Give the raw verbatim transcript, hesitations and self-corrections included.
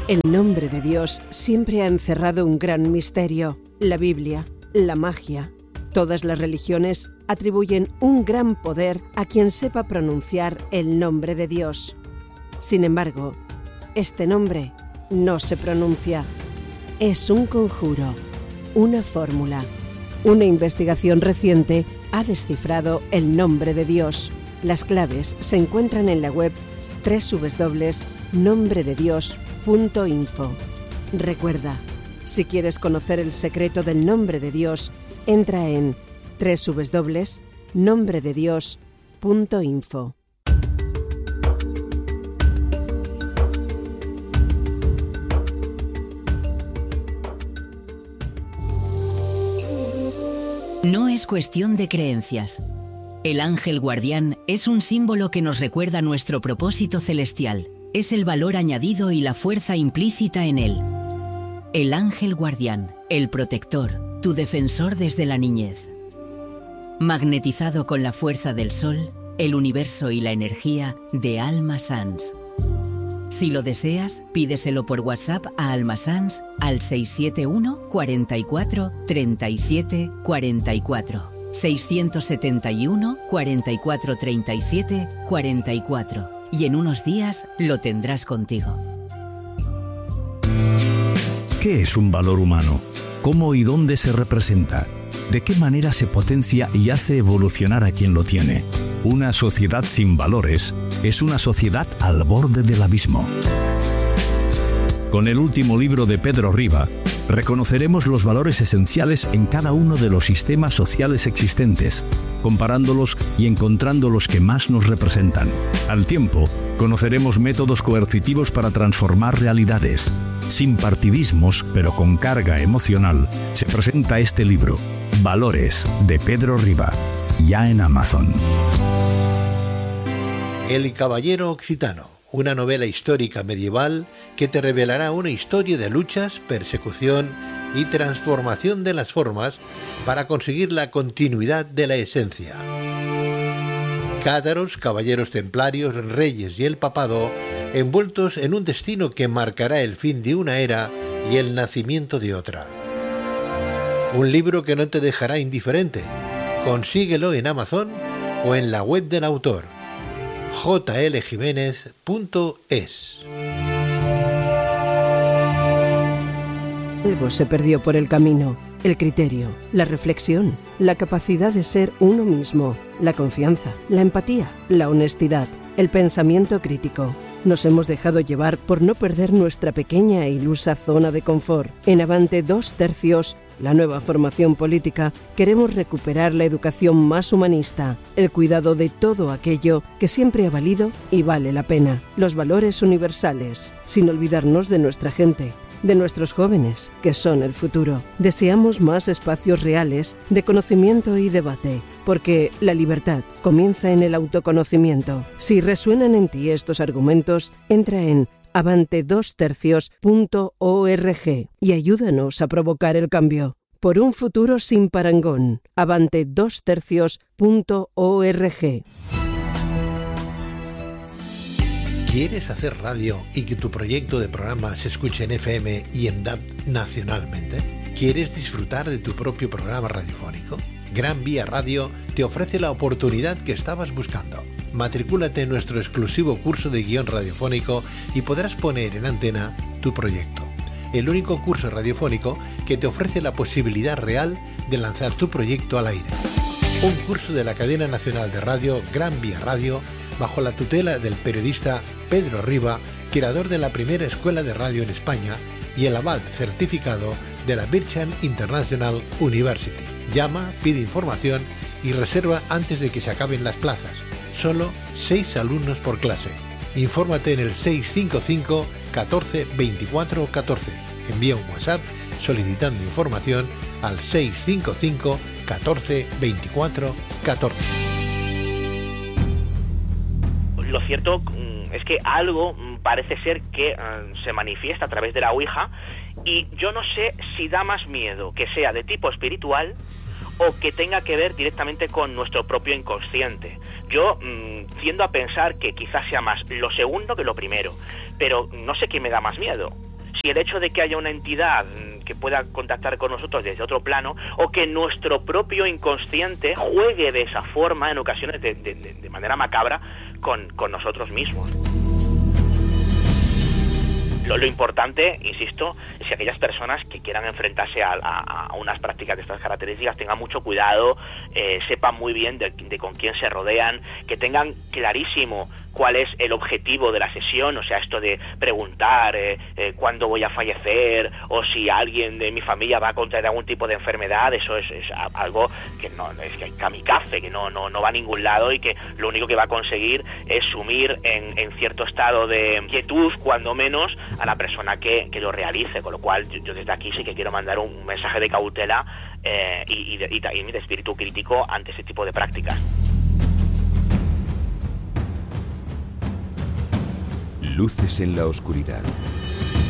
El nombre de Dios siempre ha encerrado un gran misterio. La Biblia, la magia. Todas las religiones atribuyen un gran poder a quien sepa pronunciar el nombre de Dios. Sin embargo, este nombre no se pronuncia. Es un conjuro, una fórmula. Una investigación reciente ha descifrado el nombre de Dios. Las claves se encuentran en la web doble u doble u doble u punto nombre de dios punto info. Recuerda, si quieres conocer el secreto del nombre de Dios, entra en doble u doble u doble u punto nombre de dios punto info. No es cuestión de creencias. El ángel guardián es un símbolo que nos recuerda nuestro propósito celestial. Es el valor añadido y la fuerza implícita en él. El ángel guardián, el protector, tu defensor desde la niñez. Magnetizado con la fuerza del sol, el universo y la energía de Alma Sans. Si lo deseas, pídeselo por WhatsApp a Alma Sans al seis siete uno, cuatro cuatro, tres siete cuatro cuatro. seis siete uno, cuatro cuatro, tres siete cuatro cuatro. Y en unos días lo tendrás contigo. ¿Qué es un valor humano? ¿Cómo y dónde se representa? ¿De qué manera se potencia y hace evolucionar a quien lo tiene? Una sociedad sin valores es una sociedad al borde del abismo. Con el último libro de Pedro Riba, reconoceremos los valores esenciales en cada uno de los sistemas sociales existentes, comparándolos y encontrando los que más nos representan. Al tiempo, conoceremos métodos coercitivos para transformar realidades. Sin partidismos, pero con carga emocional, se presenta este libro, Valores, de Pedro Riba, ya en Amazon. El Caballero Occitano, una novela histórica medieval que te revelará una historia de luchas, persecución y transformación de las formas para conseguir la continuidad de la esencia. Cátaros, caballeros templarios, reyes y el papado, envueltos en un destino que marcará el fin de una era y el nacimiento de otra. Un libro que no te dejará indiferente. Consíguelo en Amazon o en la web del autor, j l jiménez punto es. Algo se perdió por el camino. El criterio, la reflexión, la capacidad de ser uno mismo, la confianza, la empatía, la honestidad, el pensamiento crítico. Nos hemos dejado llevar por no perder nuestra pequeña e ilusa zona de confort. En Avante dos tercios, la nueva formación política, queremos recuperar la educación más humanista, el cuidado de todo aquello que siempre ha valido y vale la pena, los valores universales, sin olvidarnos de nuestra gente, de nuestros jóvenes, que son el futuro. Deseamos más espacios reales de conocimiento y debate, porque la libertad comienza en el autoconocimiento. Si resuenan en ti estos argumentos, entra en avante dos tercios punto org y ayúdanos a provocar el cambio. Por un futuro sin parangón. avante dos tercios punto org. ¿Quieres hacer radio y que tu proyecto de programa se escuche en F M y en D A B nacionalmente? ¿Quieres disfrutar de tu propio programa radiofónico? Gran Vía Radio te ofrece la oportunidad que estabas buscando. Matricúlate en nuestro exclusivo curso de guión radiofónico y podrás poner en antena tu proyecto. El único curso radiofónico que te ofrece la posibilidad real de lanzar tu proyecto al aire. Un curso de la cadena nacional de radio Gran Vía Radio bajo la tutela del periodista Pedro Riba, creador de la primera escuela de radio en España y el aval certificado de la Bircham International University. Llama, pide información y reserva antes de que se acaben las plazas. Solo seis alumnos por clase. Infórmate en el seis cinco cinco, catorce, veinticuatro, catorce. Envía un WhatsApp solicitando información al seis cinco cinco, catorce, veinticuatro, catorce. Lo cierto es que algo parece ser que uh, se manifiesta a través de la Ouija, y yo no sé si da más miedo que sea de tipo espiritual o que tenga que ver directamente con nuestro propio inconsciente. Yo mmm, tiendo a pensar que quizás sea más lo segundo que lo primero, pero no sé qué me da más miedo. Y el hecho de que haya una entidad que pueda contactar con nosotros desde otro plano, o que nuestro propio inconsciente juegue de esa forma, en ocasiones de, de, de manera macabra, con, con nosotros mismos. Lo, lo importante, insisto, es que aquellas personas que quieran enfrentarse a, a, a unas prácticas de estas características tengan mucho cuidado, eh, sepan muy bien de, de con quién se rodean, que tengan clarísimo cuál es el objetivo de la sesión, o sea, esto de preguntar eh, eh, cuándo voy a fallecer, o si alguien de mi familia va a contraer algún tipo de enfermedad. Eso es, es algo que no es que kamikaze, que no, no, no va a ningún lado, y que lo único que va a conseguir es sumir en, en cierto estado de quietud, cuando menos, a la persona que, que lo realice. Con lo cual yo, yo desde aquí sí que quiero mandar un mensaje de cautela eh, y, y, de, y también de espíritu crítico ante ese tipo de prácticas. Luces en la oscuridad.